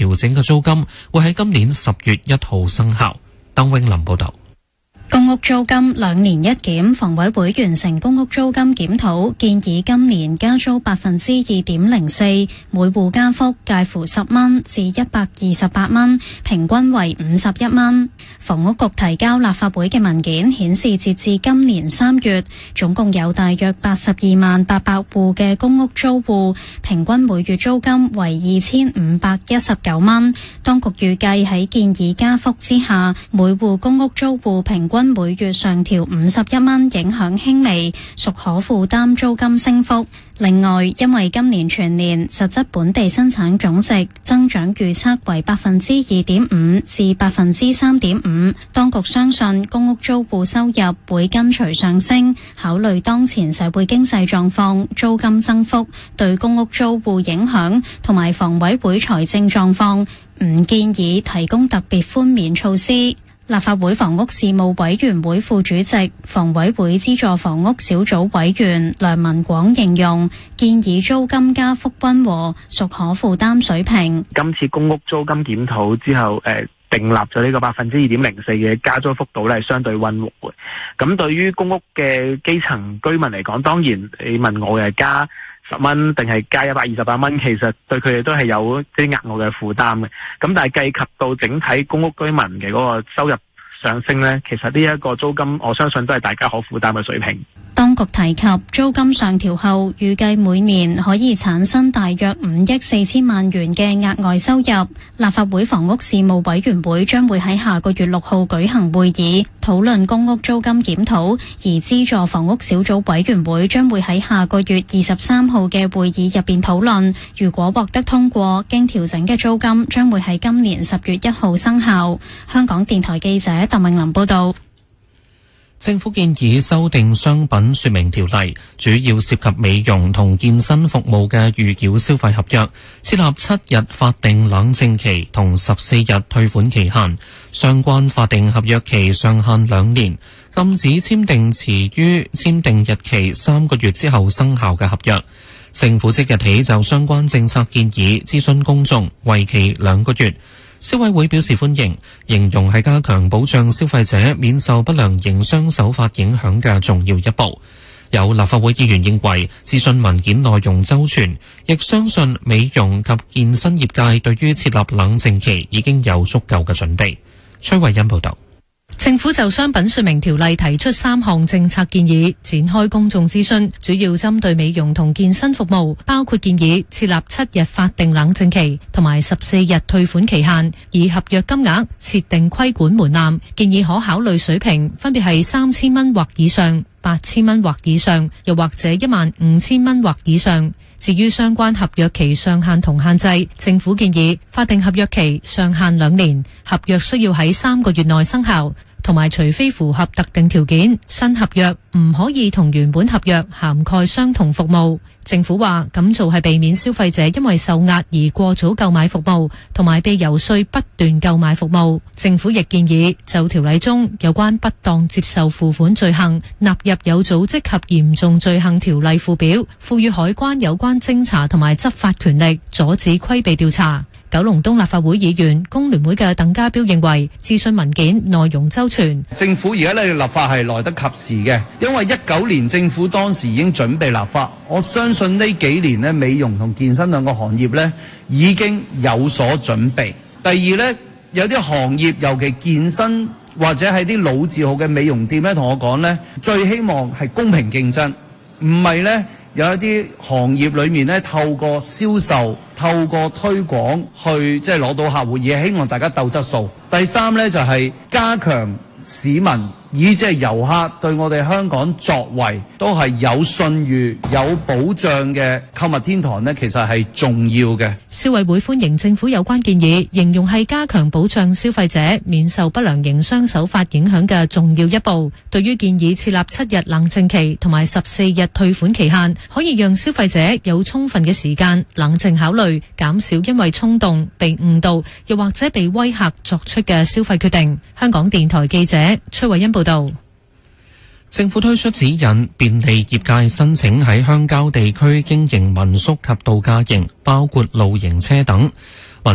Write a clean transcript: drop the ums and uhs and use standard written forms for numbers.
調整嘅租金會喺今年10月1號生效。鄧永林報導。 公屋租金2年一檢，房委會完成公屋租金檢討，建議今年加租2.04%，每戶加幅介乎10蚊至128蚊，平均為51蚊。房屋局提交立法會嘅文件顯示，截至今年3月，總共有大約82萬800戶嘅公屋租戶，平均每月租金為2519蚊。當局預計喺建議加幅之下，每戶公屋租戶平均每月上調51蚊，影響輕微，屬可負擔租金升幅。另外，因為今年全年實質本地生產總值增長預測為2.5%至3.5%，當局相信公屋租戶收入會跟隨上升。考慮當前社會經濟狀況、租金增幅對公屋租戶影響同埋房委會財政狀況，唔建議提供特別寬免措施。立法會房屋事務委員會副主席、房委會資助房屋小組委員梁文廣形容，建議租金加幅溫和，屬可負擔水平。 今次公屋租金檢討之後，訂立咗呢個2.04%嘅加租幅度咧，係相對溫和嘅。咁對於公屋嘅基層居民嚟講，當然你問我嘅加10蚊定係加128蚊，其實對佢哋都係有啲額外嘅負擔嘅。咁但係計及到整體公屋居民嘅嗰個收入上升呢，其實呢一個租金我相信都係大家可負擔嘅水平。 當局提及租金上調後，預計每年可以產生大約5億4千萬元嘅額外收入。立法會房屋事務委員會將會喺下個月6號舉行會議，討論公屋租金檢討，而資助房屋小組委員會將會喺下個月23號嘅會議入邊討論。如果獲得通過，經調整嘅租金將會喺今年10月1號生效。香港電台記者鄧永林報道。 政府建議修訂商品說明條例，主要涉及美容同健身服務嘅預繳消費合約，設立7日法定冷靜期同14日退款期限，相關法定合約期上限2年，禁止簽訂遲於簽訂日期3個月之後生效嘅合約。政府即日起就相關政策建議諮詢公眾，為期2個月。消委會表示歡迎，形容係加強保障消費者免受不良營商手法影響嘅重要一步。有立法會議員認為諮詢文件內容周全，亦相信美容及健身業界對於設立冷靜期已經有足夠嘅準備。崔慧欣報道。 政府就商品說明條例提出3項政策建議，展開公眾諮詢，主要針對美容同健身服務，包括建議設立7日法定冷靜期同埋14日退款期限，以合約金額設定規管門檻，建議可考慮水平分別係3000蚊或以上、8000蚊或以上，又或者15000蚊或以上。至於相關合約期上限同限制，政府建議法定合約期上限2年，合約需要喺3個月內生效，同埋除非符合特定條件，新合約唔可以同原本合約涵蓋相同服務。政府話咁做係避免消費者因為受壓而過早購買服務，同埋被遊說不斷購買服務。政府亦建議就條例中有關不當接受付款罪行納入有組織及嚴重罪行條例附表，賦予海關有關偵查同埋執法權力，阻止規避調查。九龍東立法會議員工聯會嘅鄧家彪認為諮詢文件內容周全， 政府而家呢立法係來得及時嘅，因為19年政府當時已經準備立法，我相信呢幾年呢美容同健身兩個行業呢已經有所準備。第二呢，有啲行業尤其健身或者係啲老字號嘅美容店呢，同我講呢，最希望係公平競爭，唔係呢。有一啲行業裏面呢，透過銷售、透過推廣去即係攞到客戶，而係希望大家鬥質素。第三呢，就係加強市民以即係遊客對我哋香港作為都係有信譽、有保障嘅購物天堂呢，其實係重要嘅。 消委會歡迎政府有關建議，形容係加強保障消費者免受不良營商手法影響嘅重要一步。對於建議設立7日冷靜期同埋14日退款期限，可以讓消費者有充分嘅時間冷靜考慮，減少因為衝動被誤導又或者被威嚇作出嘅消費決定。香港電台記者崔慧欣報道。 政府推出指引，便利業界申請喺鄉郊地區經營民宿及度假營，包括露營車等。